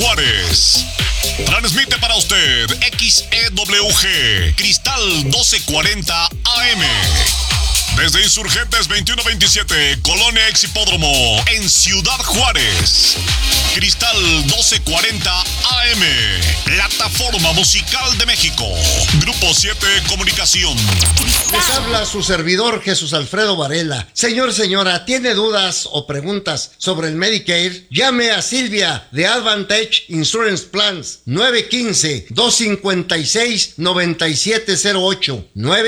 Juárez. Transmite para usted XEWG, Cristal 1240 AM. Desde Insurgentes 2127, Colonia Ex-Hipódromo, en Ciudad Juárez. Cristal 1240 AM, Plataforma Musical de México. Grupo 7 Comunicación. Les habla su servidor Jesús Alfredo Varela. Señor, señora, ¿tiene dudas o preguntas sobre el Medicare? Llame a Silvia de Advantage Insurance Plans. 915-256-9708.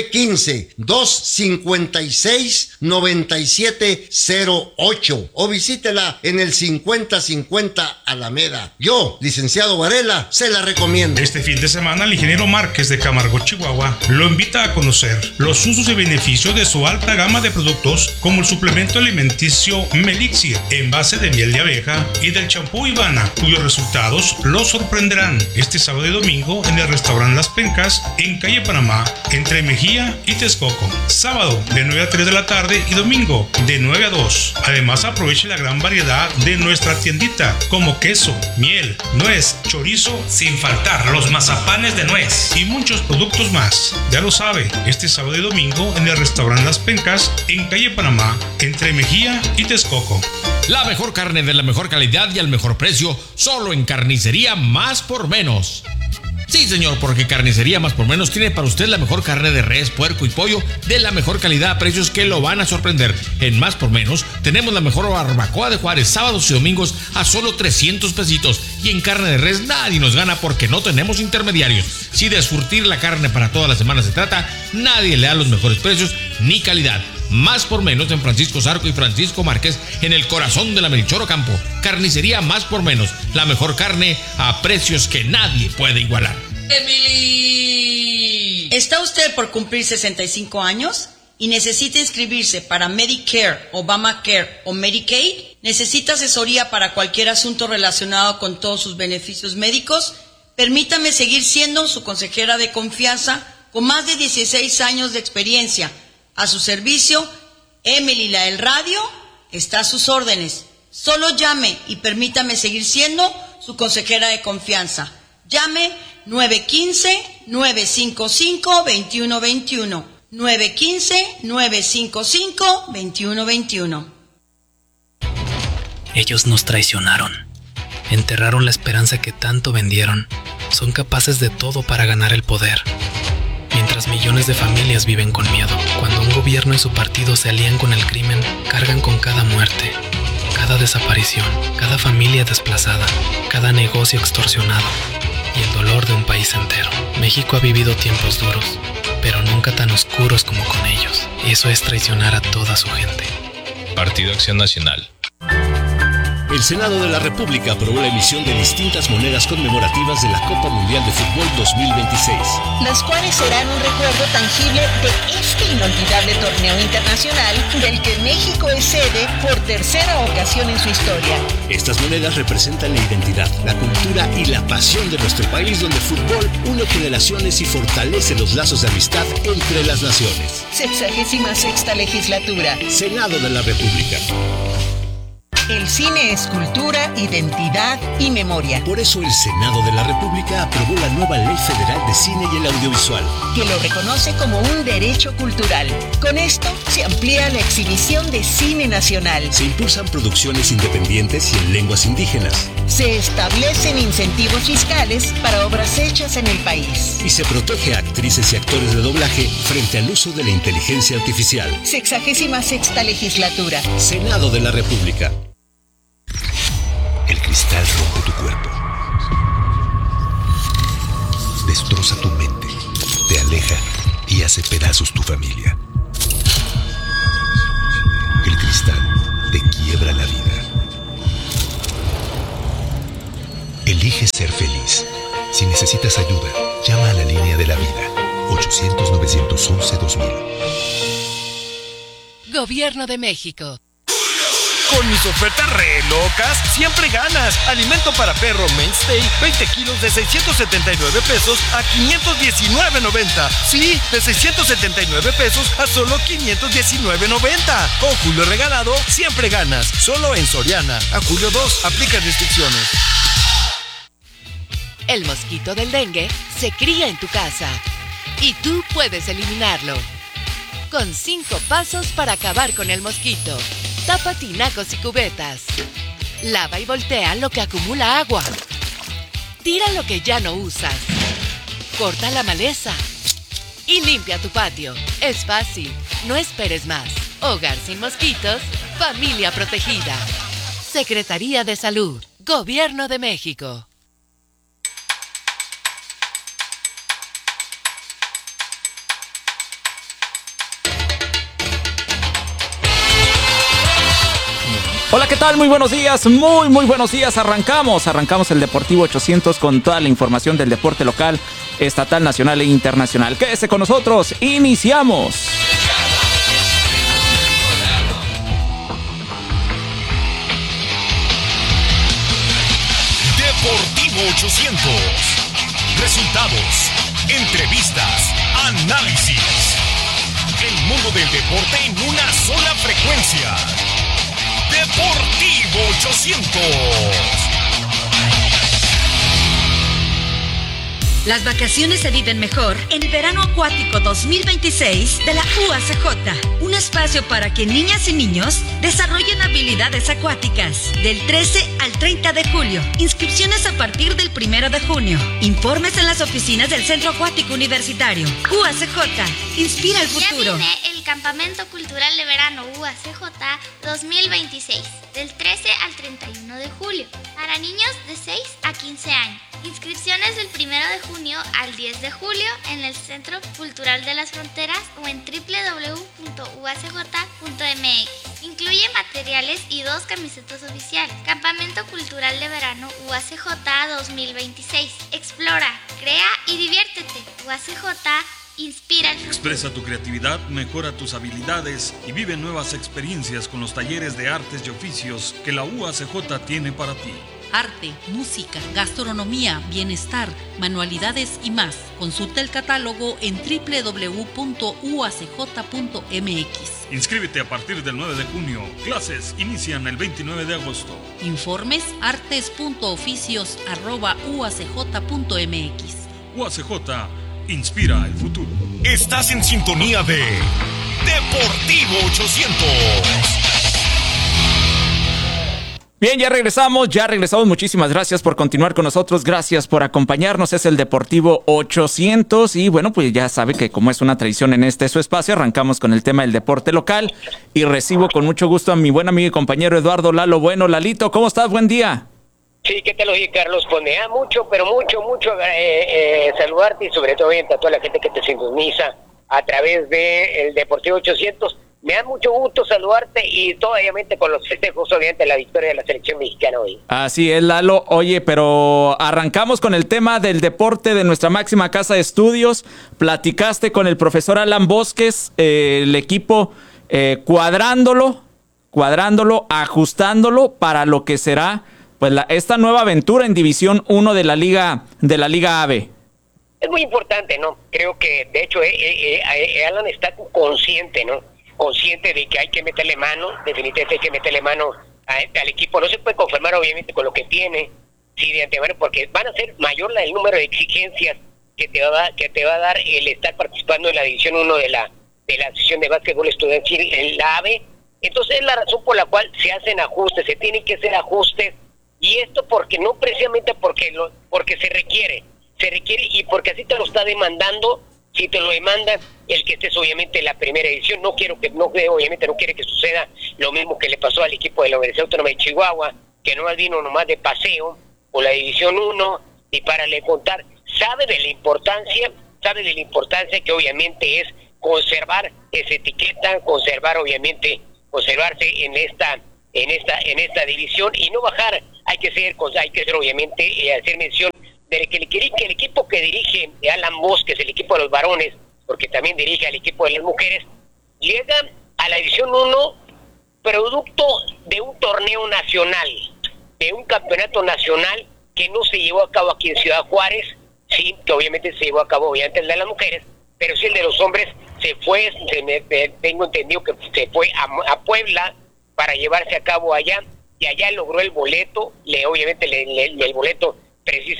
915-256-9708. O visítela en el 5050 Alameda. Yo, licenciado Varela, se la recomiendo. Este fin de semana, el ingeniero Márquez de Camargo, Chihuahua, lo invita a conocer los usos y beneficios de su alta gama de productos, como el suplemento alimenticio Melixir, en base de miel de abeja, y del champú Ivana, cuyos resultados lo sorprenderán. Este sábado y domingo en el restaurante Las Pencas, en calle Panamá, entre Mejía y Texcoco. Sábado de 9 a 3 de la tarde y domingo de 9 a 2. Además, aproveche la gran variedad de nuestra tiendita, como queso, miel, nuez, chorizo, sin faltar los mazapanes de nuez y muchos productos más. Ya lo sabe, este sábado y domingo en el restaurante Las Pencas, en calle Panamá, entre Mejía y Texcoco. La mejor carne de la mejor calidad y al mejor precio, solo en Carnicería Más por Menos. Sí, señor, porque Carnicería Más por Menos tiene para usted la mejor carne de res, puerco y pollo de la mejor calidad a precios que lo van a sorprender. En Más por Menos tenemos la mejor barbacoa de Juárez, sábados y domingos a solo 300 pesitos. Y en carne de res nadie nos gana porque no tenemos intermediarios. Si de surtir la carne para toda la semana se trata, nadie le da los mejores precios ni calidad. Más por Menos en Francisco Zarco y Francisco Márquez, en el corazón de la Melchor Ocampo. Carnicería Más por Menos, la mejor carne a precios que nadie puede igualar. ¡Emily! ¿Está usted por cumplir 65 años y necesita inscribirse para Medicare, Obamacare o Medicaid? ¿Necesita asesoría para cualquier asunto relacionado con todos sus beneficios médicos? Permítame seguir siendo su consejera de confianza con más de 16 años de experiencia. A su servicio, Emily la del radio está a sus órdenes. Solo llame y permítame seguir siendo su consejera de confianza. Llame 915-955-2121. 915-955-2121. Ellos nos traicionaron. Enterraron la esperanza que tanto vendieron. Son capaces de todo para ganar el poder. Mientras millones de familias viven con miedo, cuando un gobierno y su partido se alían con el crimen, cargan con cada muerte, cada desaparición, cada familia desplazada, cada negocio extorsionado y el dolor de un país entero. México ha vivido tiempos duros, pero nunca tan oscuros como con ellos. Eso es traicionar a toda su gente. Partido Acción Nacional. El Senado de la República aprobó la emisión de distintas monedas conmemorativas de la Copa Mundial de Fútbol 2026. Las cuales serán un recuerdo tangible de este inolvidable torneo internacional del que México es sede por tercera ocasión en su historia. Estas monedas representan la identidad, la cultura y la pasión de nuestro país, donde el fútbol une generaciones y fortalece los lazos de amistad entre las naciones. 66ª legislatura. Senado de la República. El cine es cultura, identidad y memoria. Por eso el Senado de la República aprobó la nueva Ley Federal de Cine y el Audiovisual, que lo reconoce como un derecho cultural. Con esto se amplía la exhibición de cine nacional. Se impulsan producciones independientes y en lenguas indígenas. Se establecen incentivos fiscales para obras hechas en el país. Y se protege a actrices y actores de doblaje frente al uso de la inteligencia artificial. 66ª legislatura. Senado de la República. El cristal rompe tu cuerpo, destroza tu mente, te aleja y hace pedazos tu familia. El cristal te quiebra la vida. Elige ser feliz. Si necesitas ayuda, llama a la línea de la vida. 800-911-2000. Gobierno de México. Con mis ofertas re locas, siempre ganas. Alimento para perro Mainstay, 20 kilos de 679 pesos a 519.90. Sí, de 679 pesos a solo 519.90. Con Julio regalado, siempre ganas. Solo en Soriana. A julio 2, aplica restricciones. El mosquito del dengue se cría en tu casa y tú puedes eliminarlo. Con 5 pasos para acabar con el mosquito. Tapa tinacos y cubetas. Lava y voltea lo que acumula agua. Tira lo que ya no usas. Corta la maleza. Y limpia tu patio. Es fácil. No esperes más. Hogar sin mosquitos. Familia protegida. Secretaría de Salud. Gobierno de México. Hola, ¿qué tal? Muy buenos días, muy buenos días. Arrancamos el Deportivo 800 con toda la información del deporte local, estatal, nacional e internacional. Quédese con nosotros, iniciamos. Deportivo 800. Resultados, entrevistas, análisis. El mundo del deporte en una sola frecuencia. Deportivo 800. Las vacaciones se viven mejor en el Verano Acuático 2026 de la UACJ. Un espacio para que niñas y niños desarrollen habilidades acuáticas. Del 13 al 30 de julio. Inscripciones a partir del 1 de junio. Informes en las oficinas del Centro Acuático Universitario. UACJ. Inspira el futuro. Ya viene el Campamento Cultural de Verano UACJ 2026. Del 13 al 31 de julio. Para niños de 6 a 15 años. Inscripciones del 1 de junio al 10 de julio en el Centro Cultural de las Fronteras o en www.uacj.mx. Incluye materiales y 2 camisetas oficiales. Campamento Cultural de Verano UACJ 2026. Explora, crea y diviértete. UACJ inspira. Expresa tu creatividad, mejora tus habilidades y vive nuevas experiencias con los talleres de artes y oficios que la UACJ tiene para ti. Arte, música, gastronomía, bienestar, manualidades y más. Consulta el catálogo en www.uacj.mx. Inscríbete a partir del 9 de junio. Clases inician el 29 de agosto. Informes artes.oficios@uacj.mx. UACJ inspira el futuro. Estás en sintonía de Deportivo 800. Bien, ya regresamos. Muchísimas gracias por continuar con nosotros. Gracias por acompañarnos. Es el Deportivo 800. Y bueno, pues ya sabe que como es una tradición en su espacio, arrancamos con el tema del deporte local. Y recibo con mucho gusto a mi buen amigo y compañero Eduardo Lalo Bueno. Lalito, ¿cómo estás? Buen día. Sí, ¿qué tal, oye, Carlos? Pues me da mucho saludarte y sobre todo a toda la gente que te sintoniza a través de el Deportivo 800. Me da mucho gusto saludarte y obviamente con los festejos, obviamente, la victoria de la selección mexicana hoy. Así es, Lalo. Oye, pero arrancamos con el tema del deporte de nuestra máxima casa de estudios. Platicaste con el profesor Alan Bosques, el equipo cuadrándolo, ajustándolo para lo que será pues esta nueva aventura en División 1 de la Liga AVE. Es muy importante, ¿no? Creo que, de hecho, Alan está consciente, ¿no? Consciente de que hay que meterle mano, definitivamente hay que meterle mano al equipo. No se puede conformar obviamente con lo que tiene, sí, de antemano, porque van a ser mayor el número de exigencias que te va a dar el estar participando en la División 1 de la Asociación de Básquetbol Estudiantil en la AVE. Entonces es la razón por la cual se hacen ajustes, se tienen que hacer ajustes, y esto porque no precisamente porque se requiere y porque así te lo está demandando. Si te lo demandan el que estés obviamente en la primera edición, no quiere que suceda lo mismo que le pasó al equipo de la Universidad Autónoma de Chihuahua, que no vino nomás de paseo por la División 1 y para le contar, sabe de la importancia que obviamente es conservar esa etiqueta, conservarse en esta división y no bajar. Hay que ser obviamente hacer mención de que el equipo que dirige Alan Bosques, el equipo de los varones, porque también dirige al equipo de las mujeres, llega a la División 1 producto de un torneo nacional, de un campeonato nacional que no se llevó a cabo aquí en Ciudad Juárez, sí, que obviamente se llevó a cabo obviamente el de las mujeres, pero sí el de los hombres tengo entendido que se fue a Puebla para llevarse a cabo allá, y allá logró el boleto, el boleto precisamente a jugar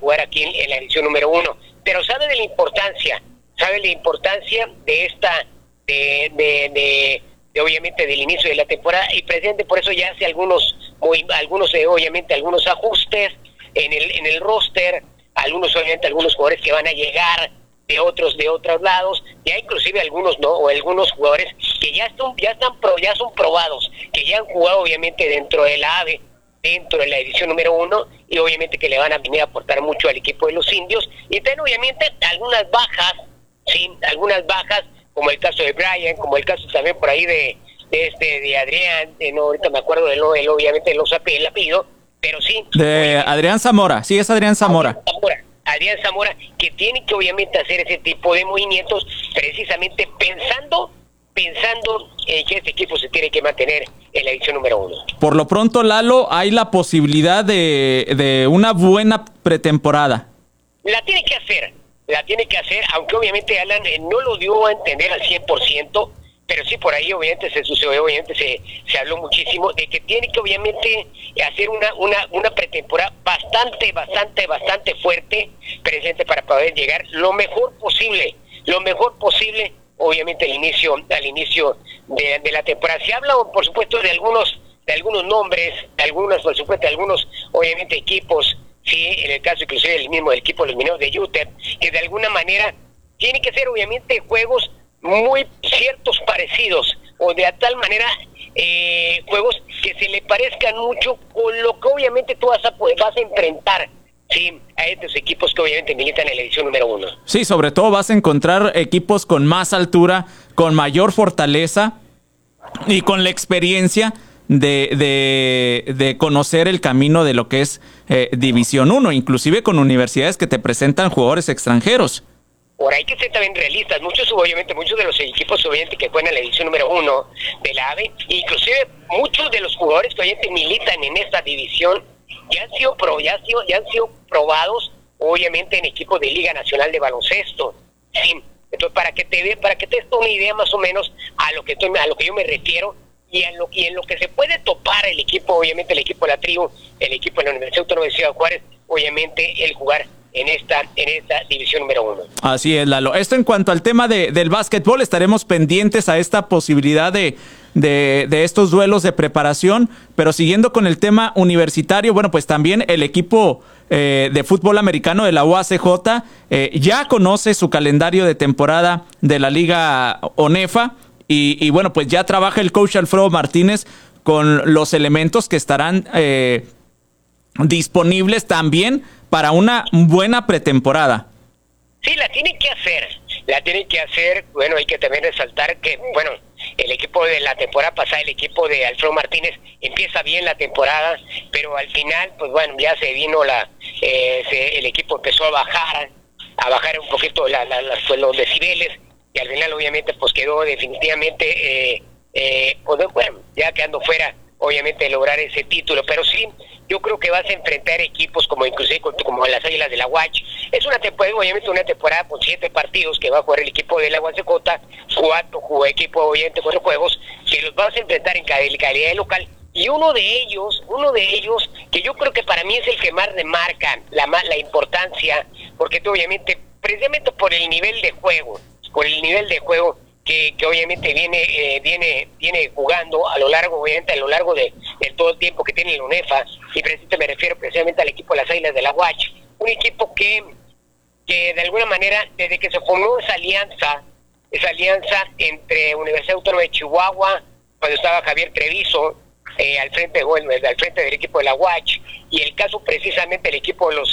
jugar aquí en la edición número 1. Pero sabe de la importancia de esta, de obviamente del inicio de la temporada, y presidente por eso ya hace algunos obviamente algunos ajustes en el roster, algunos jugadores que van a llegar de otros lados, ya inclusive algunos jugadores que ya son probados, que ya han jugado obviamente dentro de la AVE, dentro de la edición número 1, y obviamente que le van a venir a aportar mucho al equipo de los indios. Y también obviamente algunas bajas, como el caso de Brian, como el caso también por ahí de Adrián, no ahorita me acuerdo obviamente el apellido, pero sí. De Adrián Zamora, sí, es Adrián Zamora. Adrián Zamora, que tiene que obviamente hacer ese tipo de movimientos precisamente pensando en que este equipo se tiene que mantener en la edición número 1. Por lo pronto, Lalo, hay la posibilidad de una buena pretemporada. La tiene que hacer, aunque obviamente Alan no lo dio a entender al 100%, pero sí por ahí obviamente se habló muchísimo de que tiene que obviamente hacer una pretemporada bastante fuerte, presente, para poder llegar lo mejor posible, obviamente al inicio de la temporada. Se habla, por supuesto, de algunos nombres, por supuesto, de algunos obviamente equipos, sí, en el caso inclusive del equipo de los Mineros de UTEP, que de alguna manera tienen que ser obviamente juegos muy ciertos parecidos, o de tal manera juegos que se le parezcan mucho con lo que obviamente tú vas a enfrentar, sí, a estos equipos que obviamente militan en la edición número 1. Sí, sobre todo vas a encontrar equipos con más altura, con mayor fortaleza y con la experiencia de conocer el camino de lo que es División 1, inclusive con universidades que te presentan jugadores extranjeros. Por ahí que ser también realistas, muchos de los equipos obviamente que juegan en la edición número 1 de la AVE, inclusive muchos de los jugadores que obviamente militan en esta división, ya han sido probados obviamente en equipos de Liga Nacional de Baloncesto. Sí. Entonces, para que te des una idea más o menos a lo que yo me refiero, y en lo que se puede topar el equipo, obviamente el equipo de la tribu, el equipo de la Universidad Autónoma de Ciudad Juárez, obviamente el jugar en esta división número 1. Así es, Lalo. Esto en cuanto al tema del básquetbol, estaremos pendientes a esta posibilidad de estos duelos de preparación, pero siguiendo con el tema universitario, bueno, pues también el equipo de fútbol americano de la UACJ ya conoce su calendario de temporada de la Liga ONEFA, y bueno, pues ya trabaja el coach Alfredo Martínez con los elementos que estarán disponibles también para una buena pretemporada. Sí, la tiene que hacer. Bueno, hay que también resaltar que, bueno, el equipo de la temporada pasada, el equipo de Alfredo Martínez, empieza bien la temporada, pero al final, pues bueno, ya se vino el equipo empezó a bajar un poquito los decibeles, y al final obviamente pues quedó definitivamente, bueno, ya quedando fuera obviamente de lograr ese título. Pero sí, yo creo que vas a enfrentar equipos como inclusive como las Águilas de la UACH. Es una temporada, obviamente una temporada con 7 partidos que va a jugar el equipo de la UACJ, 4 juegos que los vas a enfrentar en calidad de local, y uno de ellos que yo creo que para mí es el que más remarca la importancia, porque tú obviamente, precisamente por el nivel de juego que obviamente viene jugando a lo largo de todo el tiempo que tiene el UNEFA, y precisamente me refiero precisamente al equipo de las Águilas de la UACH, un equipo que de alguna manera, desde que se formó esa alianza entre Universidad Autónoma de Chihuahua, cuando estaba Javier Treviso al frente del equipo de la UACH, y el caso precisamente el equipo de los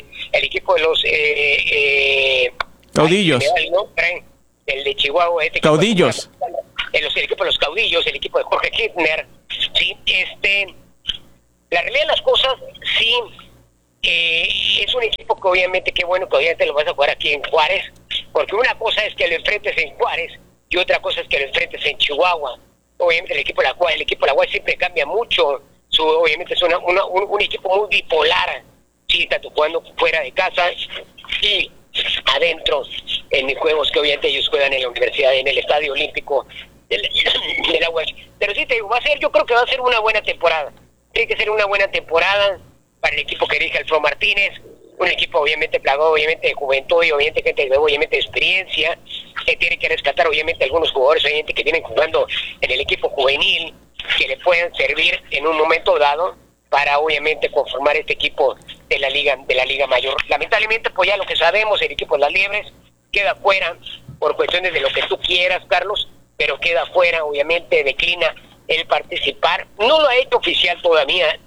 Caudillos. El de Chihuahua, Caudillos. El equipo de los Caudillos, el equipo de Jorge Hitner, sí, la realidad de las cosas, sí, es un equipo que obviamente, qué bueno que obviamente lo vas a jugar aquí en Juárez, porque una cosa es que lo enfrentes en Juárez y otra cosa es que lo enfrentes en Chihuahua. Obviamente el equipo de la UACH siempre cambia mucho, obviamente es un equipo muy bipolar, sí, tanto jugando fuera de casa y adentro en mis juegos que obviamente ellos juegan en la universidad, en el Estadio Olímpico de la UACH. Pero sí te digo, yo creo que va a ser una buena temporada. Tiene que ser una buena temporada para el equipo que dirige Alfredo Martínez. un equipo obviamente plagado, obviamente de juventud y obviamente gente de obviamente de experiencia, que tiene que rescatar obviamente algunos jugadores obviamente que vienen jugando en el equipo juvenil, que le puedan servir en un momento dado para obviamente conformar este equipo de la liga mayor. Lamentablemente, pues ya lo que sabemos, el equipo de las Liebres queda fuera por cuestiones de lo que tú quieras, Carlos, pero queda fuera, obviamente declina el participar. No lo ha hecho oficial todavía,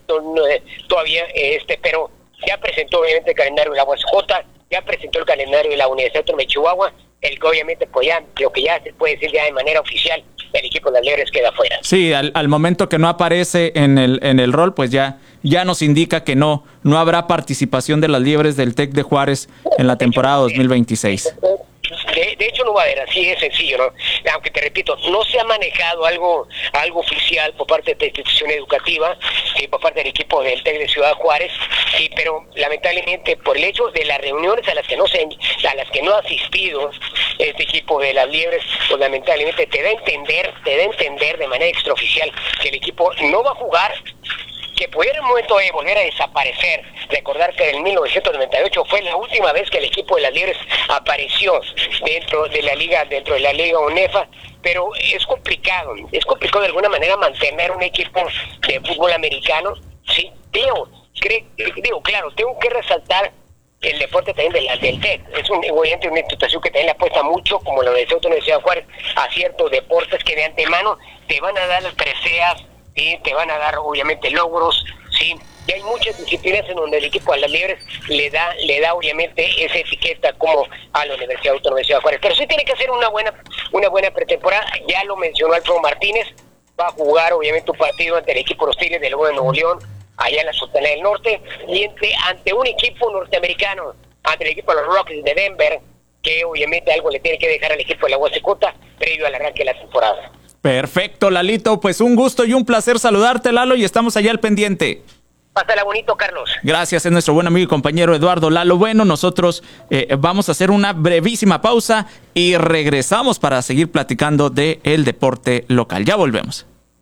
pero ya presentó obviamente el calendario de la UASJ, ya presentó el calendario de la Universidad Autónoma de Chihuahua, el que obviamente pues ya, lo que ya se puede decir ya de manera oficial, el equipo de las Liebres queda fuera. Sí, al momento que no aparece en el rol, pues ya nos indica que no habrá participación de las Liebres del TEC de Juárez en la temporada 2026. De hecho no va a haber, así es sencillo, ¿no? Aunque te repito, no se ha manejado algo oficial por parte de esta institución educativa, por parte del equipo del TEC de Ciudad Juárez, sí, pero lamentablemente por el hecho de las reuniones a las que no ha asistido este equipo de las Liebres, pues lamentablemente te da a entender de manera extraoficial que el equipo no va a jugar, que pudiera en un momento de volver a desaparecer. Recordar que en 1998 fue la última vez que el equipo de las Liebres apareció dentro de la liga UNEFA, pero es complicado de alguna manera mantener un equipo de fútbol americano. Sí, claro, tengo que resaltar el deporte también del TEC. Es obviamente una institución que también le apuesta mucho, como la Universidad de Juárez, a ciertos deportes que de antemano te van a dar preseas, ¿sí? Te van a dar obviamente logros, sí, y hay muchas disciplinas en donde el equipo de las Liebres le da obviamente esa etiqueta como a la Universidad Autónoma de Ciudad Juárez, pero sí tiene que hacer una buena pretemporada. Ya lo mencionó Alfredo Martínez, va a jugar obviamente un partido ante el equipo de los Tigres de Nuevo León, allá en la Sultana del Norte, y ante un equipo norteamericano, ante el equipo de los Rockets de Denver, que obviamente algo le tiene que dejar al equipo de la UASJ previo al arranque de la temporada. Perfecto, Lalito, pues un gusto y un placer saludarte, Lalo, y estamos allá al pendiente. Pásala bonito, Carlos. Gracias, es nuestro buen amigo y compañero Eduardo Lalo Bueno. Nosotros vamos a hacer una brevísima pausa y regresamos para seguir platicando del deporte local. Ya volvemos.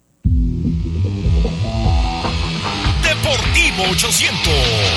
Deportivo 800.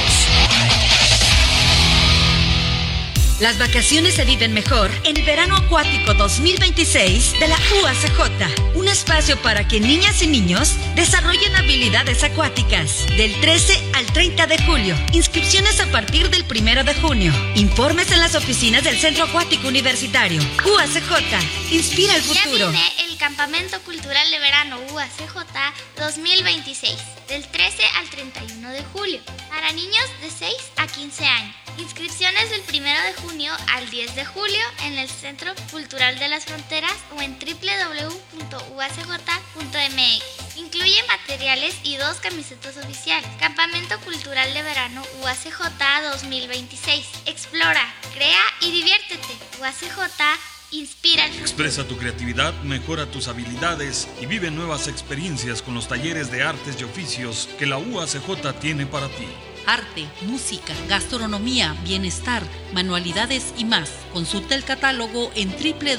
Las vacaciones se viven mejor en el Verano Acuático 2026 de la UACJ. Un espacio para que niñas y niños desarrollen habilidades acuáticas. Del 13 al 30 de julio. Inscripciones a partir del 1 de junio. Informes en las oficinas del Centro Acuático Universitario. UACJ. Inspira el futuro. Ya viene el Campamento Cultural de Verano UACJ 2026. Del 13 al 31 de julio. Para niños de 6 a 15 años. Inscripciones del 1 de junio al 10 de julio en el Centro Cultural de las Fronteras o en www.uacj.mx. Incluye materiales y 2 camisetas oficiales. Campamento Cultural de Verano UACJ 2026. Explora, crea y diviértete. UACJ inspira el futuro. Expresa tu creatividad, mejora tus habilidades y vive nuevas experiencias con los talleres de artes y oficios que la UACJ tiene para ti. Arte, música, gastronomía, bienestar, manualidades y más. Consulta el catálogo en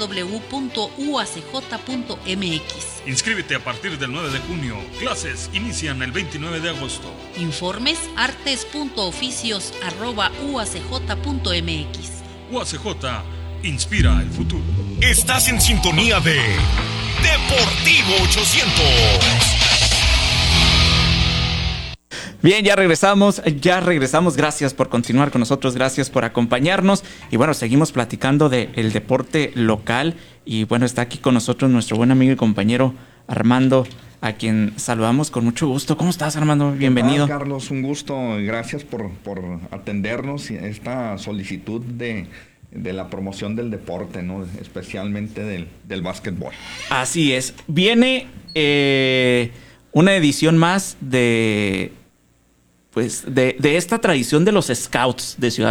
www.uacj.mx. Inscríbete a partir del 9 de junio. Clases inician el 29 de agosto. Informes artes.oficios@uacj.mx. UACJ inspira el futuro. Estás en sintonía de Deportivo 800. Bien, ya regresamos. Gracias por continuar con nosotros, gracias por acompañarnos. Y bueno, seguimos platicando del deporte local. Y bueno, está aquí con nosotros nuestro buen amigo y compañero Armando, a quien saludamos con mucho gusto. ¿Cómo estás, Armando? Bienvenido. Hola, Carlos, un gusto. Gracias por atendernos esta solicitud de la promoción del deporte, ¿no? Especialmente del básquetbol. Así es. Viene una edición más de esta tradición de los Scouts de Ciudad